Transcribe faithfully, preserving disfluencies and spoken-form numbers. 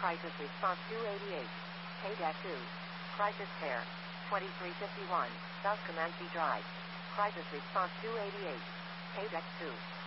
Crisis response two eighty-eight. K two. Crisis pair. twenty-three fifty-one. South Comanche Drive. Crisis response two eighty-eight. K two.